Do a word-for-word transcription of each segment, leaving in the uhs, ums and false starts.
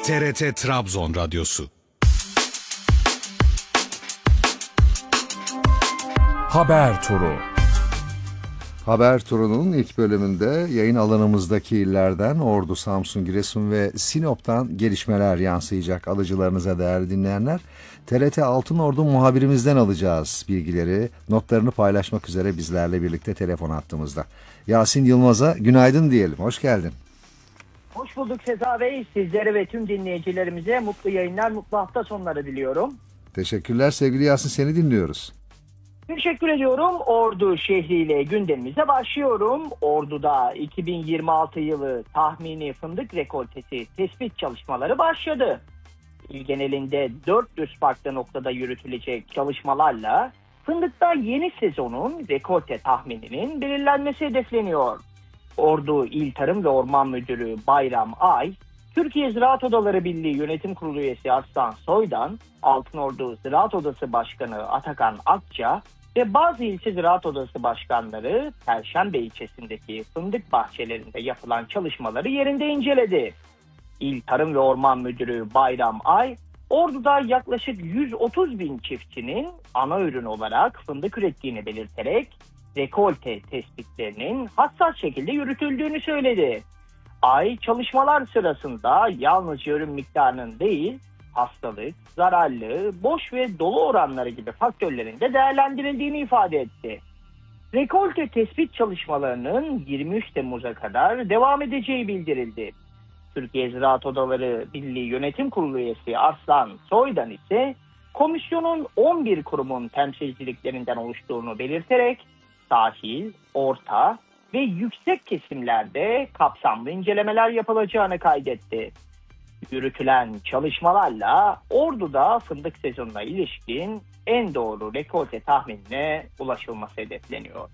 T R T Trabzon Radyosu. Haber Turu. Haber Turu'nun ilk bölümünde yayın alanımızdaki illerden Ordu, Samsun, Giresun ve Sinop'tan gelişmeler yansıyacak alıcılarınıza değerli dinleyenler. T R T Altınordu muhabirimizden alacağız bilgileri, notlarını paylaşmak üzere bizlerle birlikte telefon hattımızda. Yasin Yılmaz'a günaydın diyelim, hoş geldin. Hoş bulduk Seza Bey. Sizlere ve tüm dinleyicilerimize mutlu yayınlar, mutlu hafta sonları diliyorum. Teşekkürler sevgili Yasin, seni dinliyoruz. Teşekkür ediyorum. Ordu şehriyle gündemimize başlıyorum. Ordu'da iki bin yirmi altı yılı tahmini fındık rekoltesi tespit çalışmaları başladı. İl genelinde dört yüz farklı noktada yürütülecek çalışmalarla fındıkta yeni sezonun rekolte tahmininin belirlenmesi hedefleniyor. Ordu İl Tarım ve Orman Müdürü Bayram Ay, Türkiye Ziraat Odaları Birliği Yönetim Kurulu üyesi Arslan Soydan, Altınordu Ziraat Odası Başkanı Atakan Akça ve bazı ilçe Ziraat Odası Başkanları Perşembe ilçesindeki fındık bahçelerinde yapılan çalışmaları yerinde inceledi. İl Tarım ve Orman Müdürü Bayram Ay, Ordu'da yaklaşık yüz otuz bin çiftçinin ana ürün olarak fındık ürettiğini belirterek rekolte tespitlerinin hassas şekilde yürütüldüğünü söyledi. Ay çalışmalar sırasında yalnızca ürün miktarının değil, hastalık, zararlı, boş ve dolu oranları gibi faktörlerin de değerlendirildiğini ifade etti. Rekolte tespit çalışmalarının yirmi üç Temmuz'a kadar devam edeceği bildirildi. Türkiye Ziraat Odaları Birliği Yönetim Kurulu üyesi Arslan Soydan ise komisyonun on bir kurumun temsilciliklerinden oluştuğunu belirterek sahil, orta ve yüksek kesimlerde kapsamlı incelemeler yapılacağını kaydetti. Yürütülen çalışmalarla Ordu'da fındık sezonuna ilişkin en doğru rekolte tahminine ulaşılması hedefleniyor.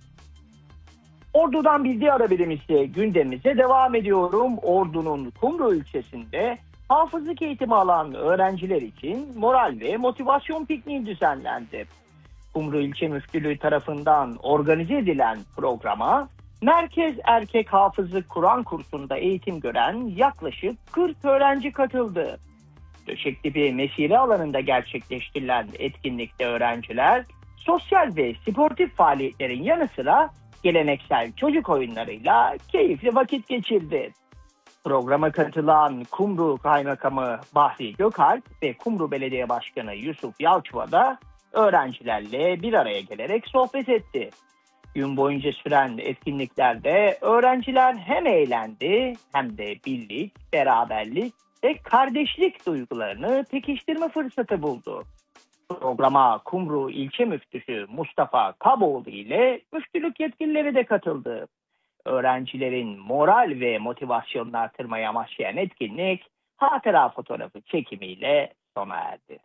Ordu'dan bildiği haberim ise gündemimize devam ediyorum. Ordu'nun Kumru ilçesinde hafızlık eğitimi alan öğrenciler için moral ve motivasyon pikniği düzenlendi. Kumru İlçe Müftülüğü tarafından organize edilen programa Merkez Erkek Hafızlık Kur'an kursunda eğitim gören yaklaşık kırk öğrenci katıldı. Döşektepe Mesire alanında gerçekleştirilen etkinlikte öğrenciler sosyal ve sportif faaliyetlerin yanı sıra geleneksel çocuk oyunlarıyla keyifli vakit geçirdi. Programa katılan Kumru Kaymakamı Bahri Gökalp ve Kumru Belediye Başkanı Yusuf Yalçıva da öğrencilerle bir araya gelerek sohbet etti. Gün boyunca süren etkinliklerde öğrenciler hem eğlendi hem de birlik, beraberlik ve kardeşlik duygularını pekiştirme fırsatı buldu. Programa Kumru İlçe Müftüsü Mustafa Kaboğlu ile müftülük yetkilileri de katıldı. Öğrencilerin moral ve motivasyonunu artırmayı amaçlayan etkinlik hatıra fotoğrafı çekimiyle sona erdi.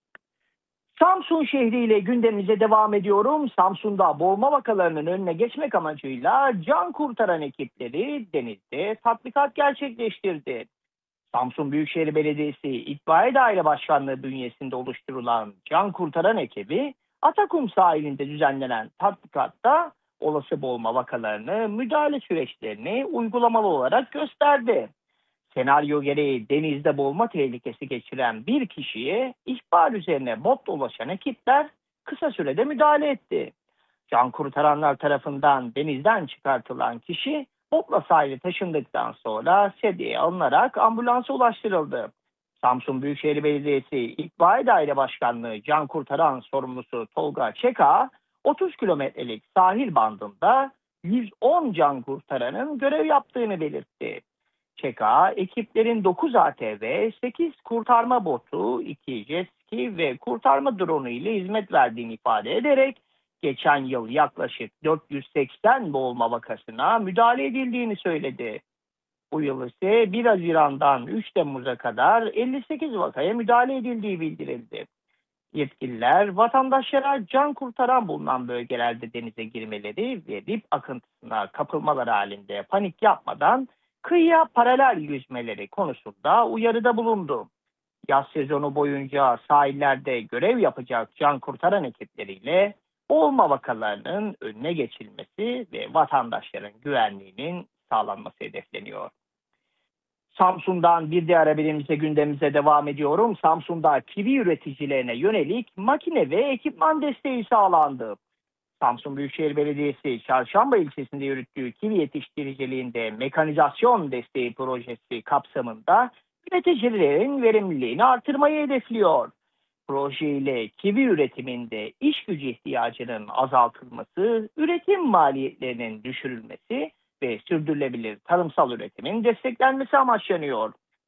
Samsun şehriyle gündemimize devam ediyorum. Samsun'da boğulma vakalarının önüne geçmek amacıyla can kurtaran ekipleri denizde tatbikat gerçekleştirdi. Samsun Büyükşehir Belediyesi İtfaiye Daire Başkanlığı bünyesinde oluşturulan can kurtaran ekibi Atakum sahilinde düzenlenen tatbikatta olası boğulma vakalarını, müdahale süreçlerini uygulamalı olarak gösterdi. Senaryo gereği denizde boğulma tehlikesi geçiren bir kişiye ihbar üzerine botla ulaşan ekipler kısa sürede müdahale etti. Can kurtaranlar tarafından denizden çıkartılan kişi botla sahile taşındıktan sonra sedyeye alınarak ambulansa ulaştırıldı. Samsun Büyükşehir Belediyesi İtfaiye Daire Başkanlığı Can Kurtaran sorumlusu Tolga Çeka, otuz kilometrelik sahil bandında yüz on can kurtaranın görev yaptığını belirtti. Çeka, ekiplerin dokuz A T V, sekiz kurtarma botu, iki jet ski ve kurtarma dronu ile hizmet verdiğini ifade ederek geçen yıl yaklaşık dört yüz seksen boğulma vakasına müdahale edildiğini söyledi. Bu yıl ise bir Haziran'dan üç Temmuz'a kadar elli sekiz vakaya müdahale edildiği bildirildi. Yetkililer vatandaşlara can kurtaran bulunan bölgelerde denize girmeleri ve dip akıntısına kapılmaları halinde panik yapmadan kıyıya paralel yüzmeleri konusunda uyarıda bulundu. Yaz sezonu boyunca sahillerde görev yapacak can kurtaran ekipleriyle boğulma vakalarının önüne geçilmesi ve vatandaşların güvenliğinin sağlanması hedefleniyor. Samsun'dan bir diğer haberimize gündemimize devam ediyorum. Samsun'da kivi üreticilerine yönelik makine ve ekipman desteği sağlandı. Samsun Büyükşehir Belediyesi Çarşamba ilçesinde yürüttüğü kivi yetiştiriciliğinde mekanizasyon desteği projesi kapsamında üreticilerin verimliliğini artırmayı hedefliyor. Proje ile kivi üretiminde iş gücü ihtiyacının azaltılması, üretim maliyetlerinin düşürülmesi ve sürdürülebilir tarımsal üretimin desteklenmesi amaçlanıyor.